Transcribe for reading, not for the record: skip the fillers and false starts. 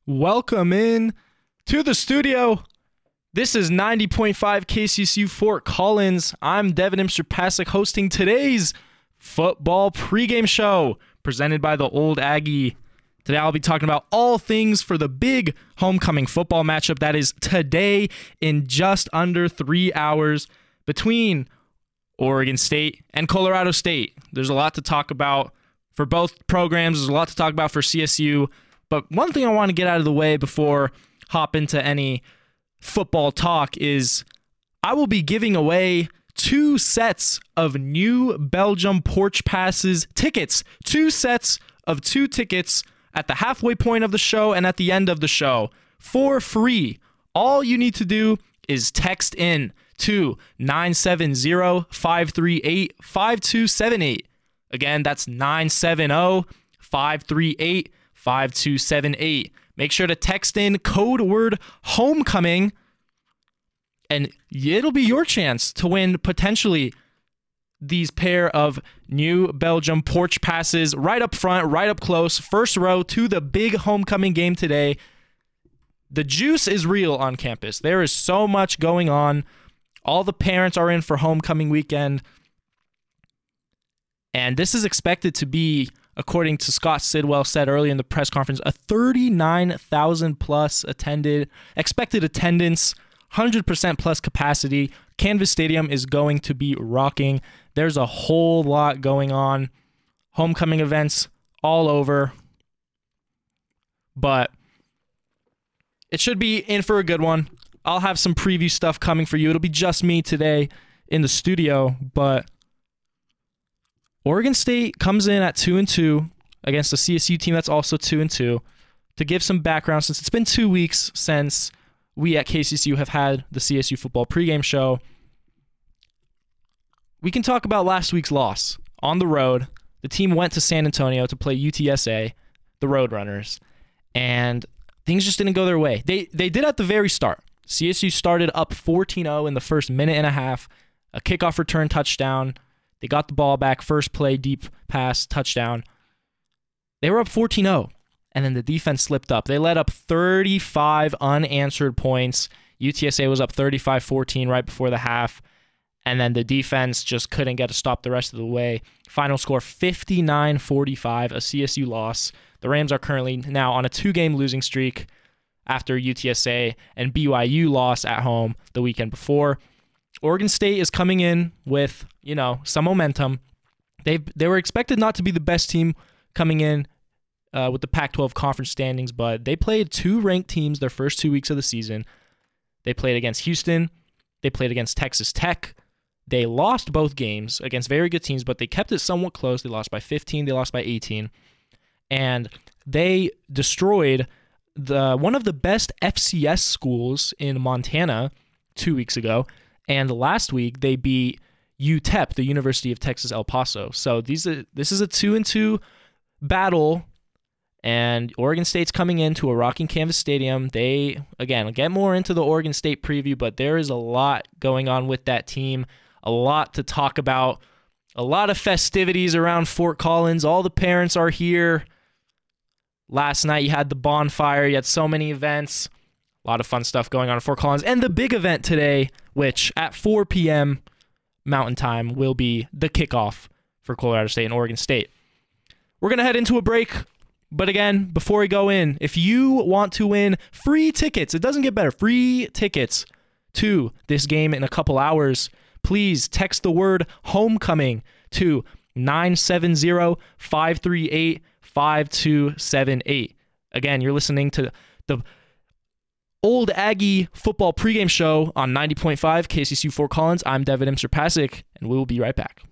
Welcome in to the studio. This is 90.5 KCSU Fort Collins. I'm Devin Imster-Pasick hosting today's football pregame show presented by the Old Aggie. Today I'll be talking about all things for the big homecoming football matchup that is today in just under 3 hours between Oregon State and Colorado State. There's a lot to talk about for both programs. There's a lot to talk about for CSU. But one thing I want to get out of the way before hop into any football talk is I will be giving away 2 sets of New Belgium Porch Passes tickets. 2 sets of 2 tickets at the halfway point of the show and at the end of the show for free. All you need to do is text in to 970-538-5278. Again, that's 970-538-5278. 5278. Make sure to text in code word homecoming, and it'll be your chance to win potentially these pair of New Belgium Porch Passes right up front, right up close, first row to the big homecoming game today. The juice is real on campus. There is so much going on. All the parents are in for homecoming weekend, and this is expected to be, according to Scott Sidwell said earlier in the press conference, a 39,000 plus expected attendance, 100% plus capacity. Canvas Stadium is going to be rocking. There's a whole lot going on. Homecoming events all over. But it should be in for a good one. I'll have some preview stuff coming for you. It'll be just me today in the studio, but Oregon State comes in at 2-2 against a CSU team that's also 2-2. To give some background, since it's been 2 weeks since we at KCSU have had the CSU football pregame show, we can talk about last week's loss. On the road, the team went to San Antonio to play UTSA, the Roadrunners, and things just didn't go their way. They did at the very start. CSU started up 14-0 in the first minute and a half, a kickoff return touchdown. They got the ball back, first play, deep pass, touchdown. They were up 14-0, and then the defense slipped up. They let up 35 unanswered points. UTSA was up 35-14 right before the half, and then the defense just couldn't get a stop the rest of the way. Final score, 59-45, a CSU loss. The Rams are currently now on a 2-game losing streak after UTSA and BYU lost at home the weekend before. Oregon State is coming in with, some momentum. They were expected not to be the best team coming in with the Pac-12 conference standings, but they played 2 ranked teams their first 2 weeks of the season. They played against Houston. They played against Texas Tech. They lost both games against very good teams, but they kept it somewhat close. They lost by 15. They lost by 18. And they destroyed one of the best FCS schools in Montana 2 weeks ago. And last week, they beat UTEP, the University of Texas El Paso. So this is a 2-2 battle, and Oregon State's coming into a rocking Canvas Stadium. They, again, get more into the Oregon State preview, but there is a lot going on with that team, a lot to talk about, a lot of festivities around Fort Collins. All the parents are here. Last night, you had the bonfire. You had so many events. A lot of fun stuff going on at Fort Collins. And the big event today, which at 4 p.m. Mountain Time will be the kickoff for Colorado State and Oregon State. We're going to head into a break. But again, before we go in, if you want to win free tickets, it doesn't get better, free tickets to this game in a couple hours, please text the word homecoming to 970-538-5278. Again, you're listening to the Old Aggie football pregame show on 90.5 KCSU Fort Collins. I'm Devin Imster-Pasick, and we will be right back.